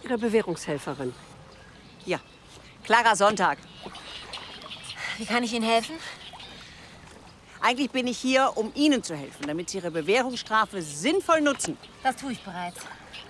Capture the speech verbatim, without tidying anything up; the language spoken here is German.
Ihre Bewährungshelferin. Ja, Clara Sonntag. Wie kann ich Ihnen helfen? Eigentlich bin ich hier, um Ihnen zu helfen, damit Sie Ihre Bewährungsstrafe sinnvoll nutzen. Das tue ich bereits.